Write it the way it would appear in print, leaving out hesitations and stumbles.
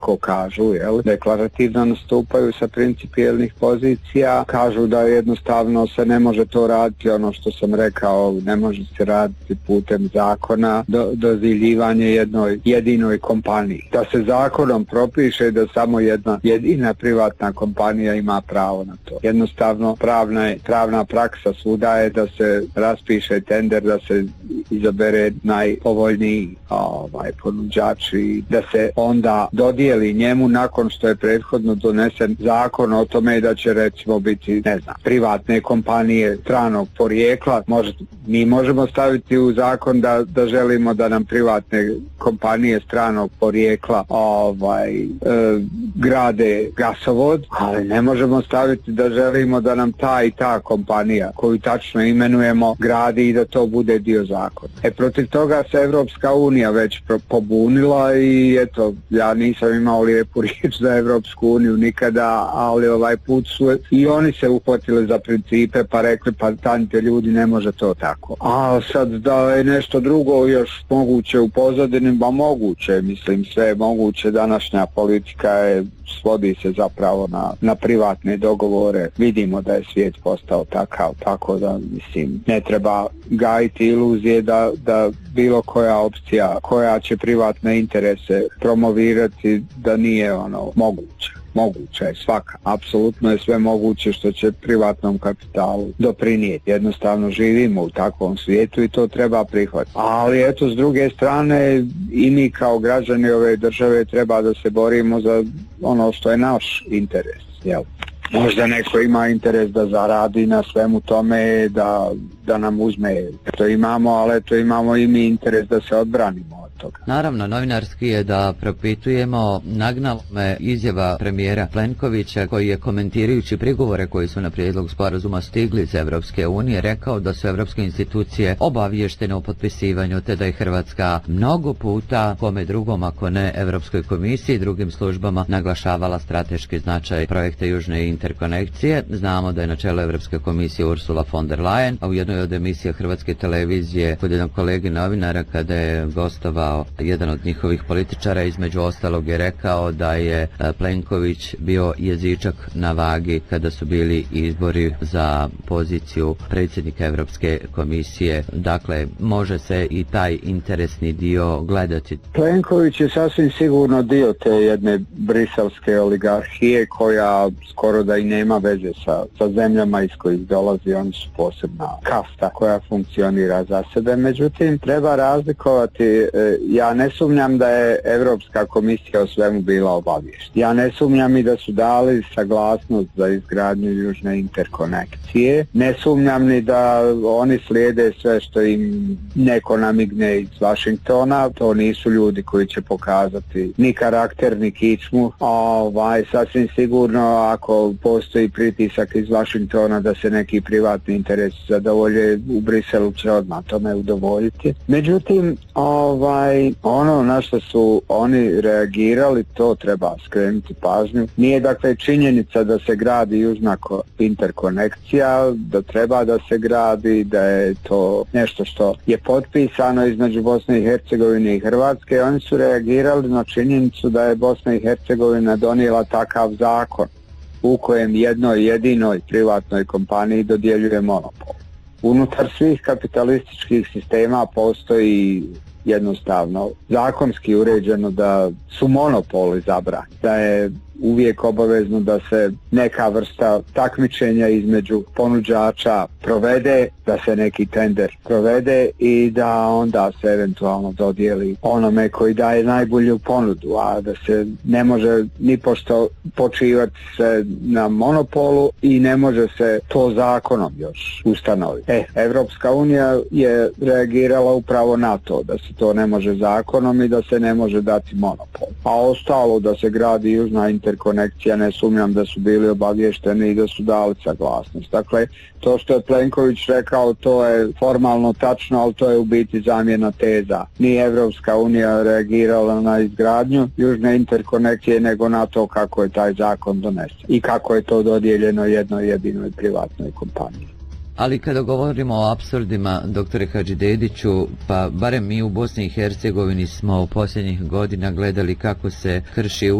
ko kažu, deklarativno nastupaju sa principijelnih pozicija, kažu da jednostavno se ne može to raditi, ono što sam rekao, ne može se raditi putem zakona dodjeljivanje jednoj jedinoj kompaniji. Da se zakonom propiše da samo jedna jedina privatna kompanija ima pravo na to. Jednostavno pravna praksa svuda je da se raspiše tender, da se izabere najpovoljniji ponuđač i da se onda dodijeli njemu nakon što je prethodno donesen zakon o tome da će recimo biti, privatne kompanije stranog porijekla. Mi možemo staviti u zakon da želimo da nam privatne kompanije stranog porijekla grade gasovod, ali ne možemo staviti da želimo da nam ta i ta kompanija koju tačno imenujemo gradi i da to bude dio zakona. Protiv toga se Evropska unija već pobunila i eto, ja nisam imao lijepu riječ za Evropsku uniju nikada, ali ovaj put su i oni se uhvatili za principe pa rekli pa tanite ljudi, ne može to tako. A sad da je nešto drugo još moguće u pozadini, moguće, mislim sve je moguće, današnja politika svodi se zapravo na privatne dogovore. Vidimo da je svijet postao takav, tako da mislim ne treba gajiti iluzije da bilo koja opcija koja će privatne interese promovirati da nije moguće. Moguće je svaka, apsolutno je sve moguće što će privatnom kapitalu doprinijeti. Jednostavno živimo u takvom svijetu i to treba prihvatiti. Ali eto, s druge strane i mi kao građani ove države treba da se borimo za ono što je naš interes. Možda neko ima interes da zaradi na svemu tome, da nam uzme to imamo, ali eto imamo i mi interes da se odbranimo. Naravno, novinarski je da propitujemo. Nagnala me izjava premijera Plenkovića koji je komentirajući prigovore koji su na prijedlog sporazuma stigli iz Evropske unije rekao da su evropske institucije obaviještene o potpisivanju te da je Hrvatska mnogo puta kome drugom ako ne Evropskoj komisiji i drugim službama naglašavala strateški značaj projekta Južne interkonekcije. Znamo da je na čelu Evropske komisije Ursula von der Leyen, a u jednoj od emisija Hrvatske televizije kod jednog kolegi novinara kada je gostovao jedan od njihovih političara, između ostalog je rekao da je Plenković bio jezičak na vagi kada su bili izbori za poziciju predsjednika Evropske komisije. Dakle, može se i taj interesni dio gledati. Plenković je sasvim sigurno dio te jedne briselske oligarhije koja skoro da i nema veze sa zemljama iz kojih dolazi. Oni su posebna kasta koja funkcionira za sebe. Međutim, treba razlikovati. Ja ne sumnjam da je Evropska komisija o svemu bila obaviještena. Ja ne sumnjam i da su dali saglasnost za izgradnju Južne interkonekcije. Ne sumnjam ni da oni slijede sve što im neko namigne iz Vašingtona. To nisu ljudi koji će pokazati ni karakter, ni kičmu. Sasvim sigurno ako postoji pritisak iz Vašingtona da se neki privatni interes zadovolje, u Briselu će odmah tome udovoljiti. Međutim, ono na što su oni reagirali, to treba skrenuti pažnju. Nije dakle činjenica da se gradi Južna interkonekcija, da treba da se gradi, da je to nešto što je potpisano između Bosne i Hercegovine i Hrvatske. Oni su reagirali na činjenicu da je Bosna i Hercegovina donijela takav zakon u kojem jednoj jedinoj privatnoj kompaniji dodjeljuje monopol. Unutar svih kapitalističkih sistema postoji jednostavno zakonski uređeno da su monopoli zabranjeni, da je uvijek obavezno da se neka vrsta takmičenja između ponuđača provede, da se neki tender provede i da onda se eventualno dodijeli onome koji daje najbolju ponudu, a da se ne može ni pošto počivati se na monopolu i ne može se to zakonom još ustanoviti. Evropska unija je reagirala upravo na to, da se to ne može zakonom i da se ne može dati monopol. A ostalo da se gradi Južna interkonekcija, ne sumnjam da su bili obaviješteni i da su dali saglasnost. Dakle, to što je Plenković rekao, to je formalno tačno, ali to je u biti zamjena teza. Nije Evropska unija reagirala na izgradnju Južne interkonekcije, nego na to kako je taj zakon donesen i kako je to dodijeljeno jednoj jedinoj privatnoj kompaniji. Ali kada govorimo o apsurdima, doktore Hadžidediću, pa barem mi u Bosni i Hercegovini smo u posljednjih godina gledali kako se krši